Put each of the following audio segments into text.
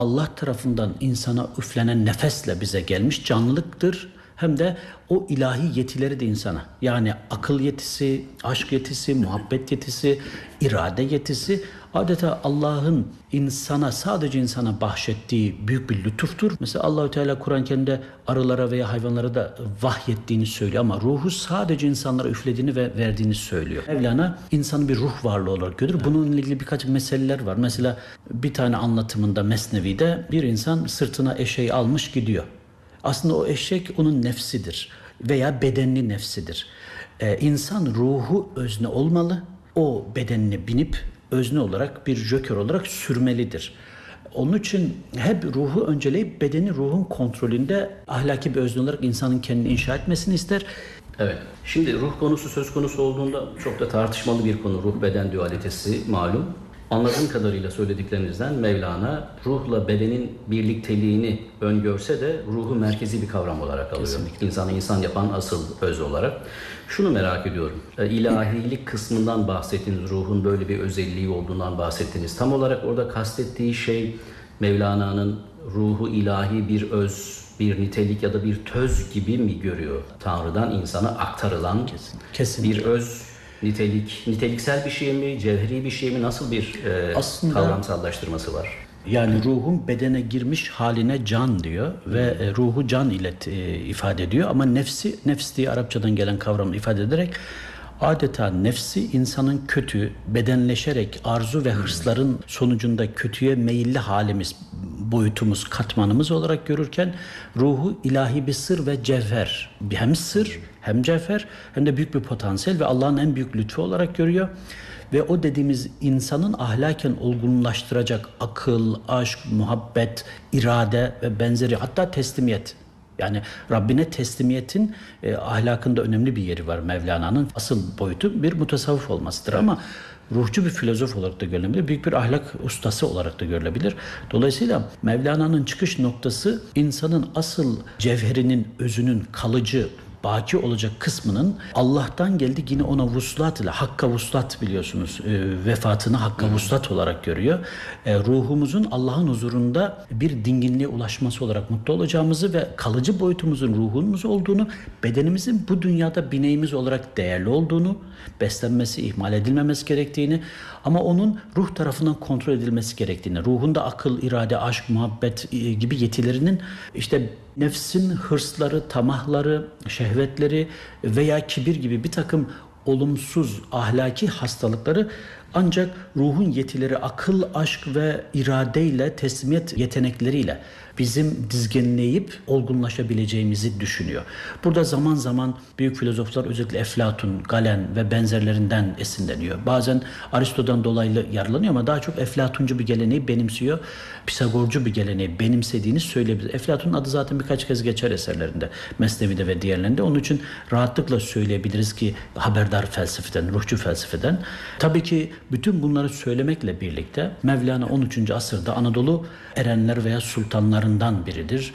Allah tarafından insana üflenen nefesle bize gelmiş canlılıktır. Hem de o ilahi yetileri de insana. Yani akıl yetisi, aşk yetisi, muhabbet yetisi, irade yetisi adeta Allah'ın sadece insana bahşettiği büyük bir lütuftur. Mesela Allahu Teala Kur'an-ı Kerim'de arılara veya hayvanlara da vahyettiğini söylüyor ama ruhu sadece insanlara üflediğini ve verdiğini söylüyor. Mevlana insanı bir ruh varlığı olarak görür. Bununla ilgili birkaç meseleler var. Mesela bir tane anlatımında Mesnevi'de bir insan sırtına eşeği almış gidiyor. Aslında o eşek onun nefsidir veya bedenli nefsidir. İnsan ruhu özne olmalı. O bedenine binip özne olarak bir jokör olarak sürmelidir. Onun için hep ruhu önceleyip bedeni ruhun kontrolünde ahlaki bir özne olarak insanın kendini inşa etmesini ister. Evet. Şimdi ruh konusu söz konusu olduğunda çok da tartışmalı bir konu. Ruh beden dualitesi malum. Anladığım kadarıyla söylediklerinizden Mevlana ruhla bedenin birlikteliğini öngörse de ruhu merkezi bir kavram olarak alıyor. Kesinlikle. İnsanı insan yapan asıl öz olarak. Şunu merak ediyorum. İlahilik kısmından bahsettiniz. Ruhun böyle bir özelliği olduğundan bahsettiniz. Tam olarak orada kastettiği şey Mevlana'nın ruhu ilahi bir öz, bir nitelik ya da bir töz gibi mi görüyor? Tanrı'dan insana aktarılan Kesinlikle. Bir öz, niteliksel bir şey mi, cevheri bir şey mi, nasıl bir kavramsallaştırması var? Yani ruhun bedene girmiş haline can diyor ve ruhu can ile ifade ediyor ama nefs diye Arapçadan gelen kavramı ifade ederek adeta nefsi insanın kötü, bedenleşerek arzu ve hırsların sonucunda kötüye meyilli halimiz, boyutumuz, katmanımız olarak görürken ruhu ilahi bir sır ve cevher. Hem sır, hem cevher, hem de büyük bir potansiyel ve Allah'ın en büyük lütfu olarak görüyor. Ve o dediğimiz insanın ahlaken olgunlaştıracak akıl, aşk, muhabbet, irade ve benzeri, hatta teslimiyet. Yani Rabbine teslimiyetin ahlakında önemli bir yeri var Mevlana'nın. Asıl boyutu bir mutasavvıf olmasıdır ama ruhçu bir filozof olarak da görülebilir. Büyük bir ahlak ustası olarak da görülebilir. Dolayısıyla Mevlana'nın çıkış noktası insanın asıl cevherinin, özünün kalıcı, baki olacak kısmının Allah'tan geldi, yine ona vuslat ile, hakka vuslat biliyorsunuz, vefatını hakka vuslat olarak görüyor. Ruhumuzun Allah'ın huzurunda bir dinginliğe ulaşması olarak mutlu olacağımızı ve kalıcı boyutumuzun ruhumuz olduğunu, bedenimizin bu dünyada bineğimiz olarak değerli olduğunu, beslenmesi, ihmal edilmemesi gerektiğini ama onun ruh tarafından kontrol edilmesi gerektiğini, ruhunda akıl, irade, aşk, muhabbet gibi yetilerinin işte nefsin hırsları, tamahları, şehvetleri veya kibir gibi bir takım olumsuz ahlaki hastalıkları ancak ruhun yetileri, akıl, aşk ve iradeyle, teslimiyet yetenekleriyle bizim dizginleyip olgunlaşabileceğimizi düşünüyor. Burada zaman zaman büyük filozoflar özellikle Eflatun, Galen ve benzerlerinden esinleniyor. Bazen Aristo'dan dolaylı yararlanıyor ama daha çok Eflatuncu bir geleneği benimsiyor. Pisagorcu bir geleneği benimsediğini söyleyebilir. Eflatun'un adı zaten birkaç kez geçer eserlerinde, Mesnevi'de ve diğerlerinde. Onun için rahatlıkla söyleyebiliriz ki haberdar felsefeden, ruhçu felsefeden. Tabii ki bütün bunları söylemekle birlikte Mevlana 13. asırda Anadolu erenler veya sultanlarından biridir.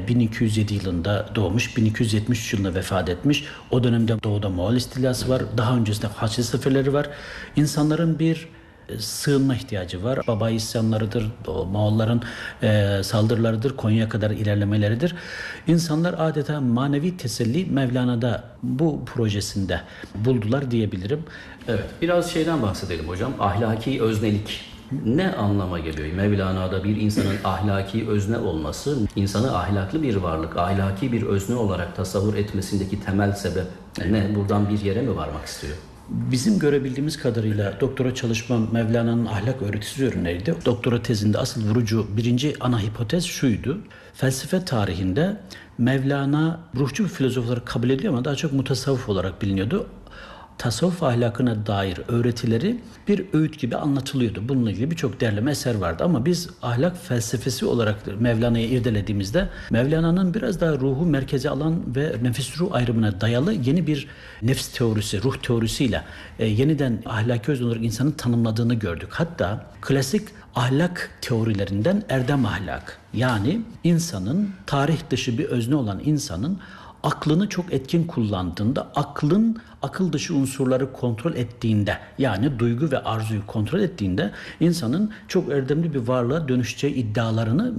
1207 yılında doğmuş, 1273 yılında vefat etmiş. O dönemde doğuda Moğol istilası var. Daha öncesinde Haçlı seferleri var. İnsanların bir sığınma ihtiyacı var. Baba isyanlarıdır, Moğolların saldırılarıdır, Konya'ya kadar ilerlemeleridir. İnsanlar adeta manevi teselli Mevlana'da bu projesinde buldular diyebilirim. Evet, biraz şeyden bahsedelim hocam. Ahlaki öznelik ne anlama geliyor? Mevlana'da bir insanın ahlaki özne olması, insanı ahlaklı bir varlık, ahlaki bir özne olarak tasavvur etmesindeki temel sebep ne? Buradan bir yere mi varmak istiyor? Bizim görebildiğimiz kadarıyla doktora çalışmam Mevlana'nın ahlak öğretisi üzerineydi. Doktora tezinde asıl vurucu birinci ana hipotez şuydu. Felsefe tarihinde Mevlana ruhçu bir filozof olarak kabul ediliyor ama daha çok mutasavvıf olarak biliniyordu. Tasavvuf ahlakına dair öğretileri bir öğüt gibi anlatılıyordu. Bununla ilgili birçok derleme eser vardı ama biz ahlak felsefesi olarak Mevlana'yı irdelediğimizde Mevlana'nın biraz daha ruhu merkeze alan ve nefis ruh ayrımına dayalı yeni bir nefs teorisi, ruh teorisiyle yeniden ahlaki öz olarak insanın tanımladığını gördük. Hatta klasik ahlak teorilerinden erdem ahlak, yani insanın tarih dışı bir özne olan insanın aklını çok etkin kullandığında, akıl dışı unsurları kontrol ettiğinde, yani duygu ve arzuyu kontrol ettiğinde insanın çok erdemli bir varlığa dönüşeceği iddialarını